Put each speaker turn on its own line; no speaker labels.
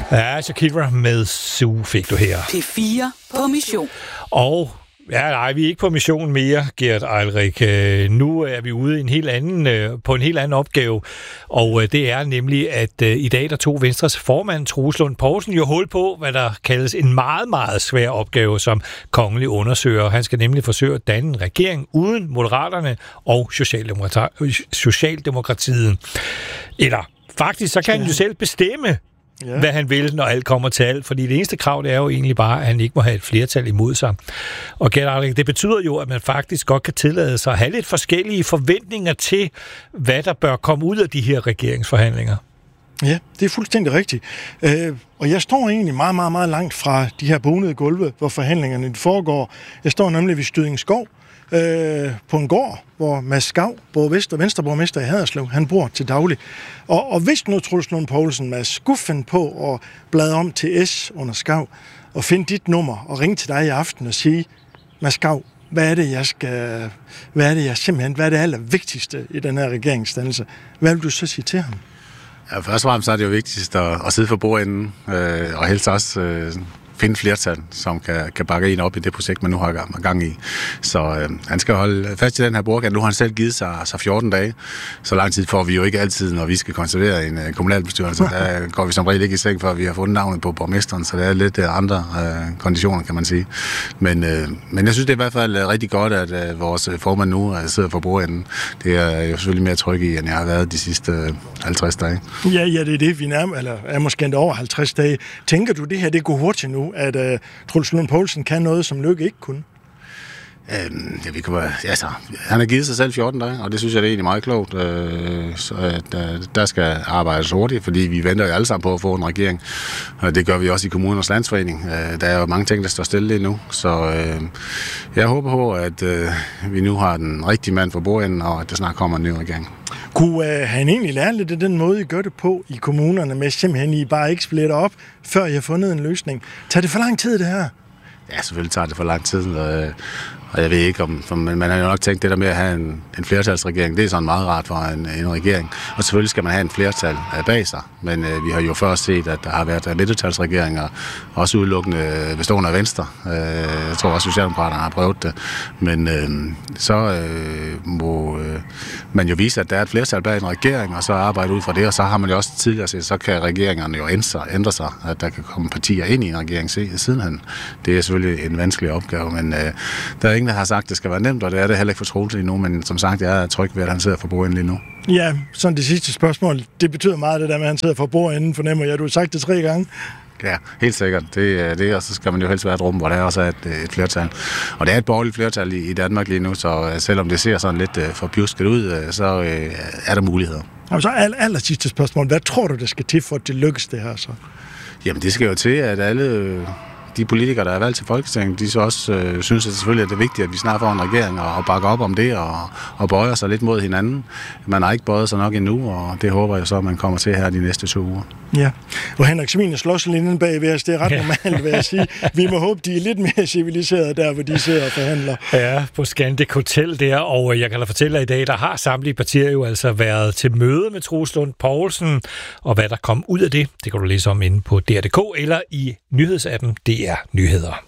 Ja, Shakira med Sue fik du her.
P4 på mission.
Og vi er ikke på mission mere, Gert Eilrik. Nu er vi ude i på en helt anden opgave, og det er nemlig, at i dag der tog Venstres formand, Troels Lund Poulsen, jo hul på, hvad der kaldes en meget, meget svær opgave som kongelig undersøger. Han skal nemlig forsøge at danne en regering uden Moderaterne og Socialdemokratiet. Eller faktisk, så kan han jo selv bestemme, hvad han vil, når alt kommer til alt. Fordi det eneste krav, det er jo egentlig bare, at han ikke må have et flertal imod sig. Og det betyder jo, at man faktisk godt kan tillade sig at have lidt forskellige forventninger til, hvad der bør komme ud af de her regeringsforhandlinger.
Ja, det er fuldstændig rigtigt. Og jeg står egentlig meget, meget, meget langt fra de her bonede gulve, hvor forhandlingerne foregår. Jeg står nemlig ved Stydingskov, på en gård, hvor Mads Skav, Venstreborgmester i Haderslev, han bor til daglig. Og hvis nu Troels Lund Poulsen, Mads, skulle finde på at blade om til S under Skav, og finde dit nummer og ringe til dig i aften og sige, Mads Skav, hvad er det allervigtigste i den her regeringsdannelse? Hvad vil du så sige til ham?
Ja, først og fremmest er det jo vigtigst at sidde for bordenden, og helst også finde flertal, som kan bakke en op i det projekt, man nu har gang i. Så han skal holde fast i den her bordkant. Nu har han selv givet sig 14 dage. Så lang tid får vi jo ikke altid, når vi skal konservere en kommunalbestyrelse. Der går vi som regel ikke i seng, før vi har fundet navnet på borgmesteren, så det er lidt andre konditioner, kan man sige. Men jeg synes, det er i hvert fald rigtig godt, at vores formand nu sidder for bordenden. Det er jo selvfølgelig mere tryg i, end jeg har været de sidste 50 dage. Ja,
det er det, vi er måske endda over 50 dage. Tænker du, det her det går hurtigt nu, at Troels Lund Poulsen kan noget, som Løkke ikke kunne?
Han har givet sig selv 14 dage, og det synes jeg det er egentlig meget klogt. Så der skal arbejdes hurtigt, fordi vi venter jo alle sammen på at få en regering. Og det gør vi også i Kommunernes Landsforening. Der er jo mange ting, der står stille lige nu. Så jeg håber på, at vi nu har den rigtige mand for bordenden, og at der snart kommer en ny regering.
Kunne han egentlig lære lidt af den måde, I gør det på i kommunerne, med simpelthen I bare ikke splitter op, før I har fundet en løsning? Tager det for lang tid, det her?
Ja, selvfølgelig tager det for lang tid, og jeg ved ikke, om man har jo nok tænkt det der med at have en flertalsregering. Det er sådan meget rart for en regering. Og selvfølgelig skal man have en flertal bag sig. Men vi har jo først set, at der har været mindretalsregeringer, også udelukkende bestående af Venstre. Jeg tror også, Socialdemokraterne har prøvet det. Men så må man jo vise, at der er et flertal bag en regering, og så arbejde ud fra det. Og så har man jo også tidligere set, så kan regeringerne jo ændre sig, at der kan komme partier ind i en regering sidenhen. Det er selvfølgelig en vanskelig opgave, men der er ingen, der har sagt, at det skal være nemt, og det er det heller ikke for troligt endnu, men som sagt, jeg er tryg ved, at han sidder for bordenden lige nu.
Ja, sådan det sidste spørgsmål, det betyder meget det der med, at han sidder for bordenden, fornemmer jeg. Du har sagt det 3 gange.
Ja, helt sikkert. Det er det, og så skal man jo helst være et rum, hvor der også er et flertal. Og det er et borgerligt flertal i Danmark lige nu, så selvom det ser sådan lidt for pjusket ud, så er der muligheder. Og så
aller sidste spørgsmål. Hvad tror du, der skal til, for at det lykkes det her så?
Jamen, det skal jo til, at alle de politikere, der er valgt til Folketinget, de så også synes, at selvfølgelig er det vigtigt, at vi snart får en regering og bakker op om det og bøjer sig lidt mod hinanden. Man har ikke bøjet sig nok endnu, og det håber jeg så, at man kommer til her de næste 2 uger.
Ja, og Henrik Svine slås lidt inde bagved os. Det er ret normalt, vil jeg sige. Vi må håbe, de er lidt mere civiliserede der, hvor de sidder og forhandler.
Ja, på Scandic Hotel der, og jeg kan da fortælle, at i dag, der har samtlige partier jo altså været til møde med Troels Lund Poulsen, og hvad der kom ud af det, det kan du læse om inde på DR.dk eller i nyhedsappen DR Nyheder.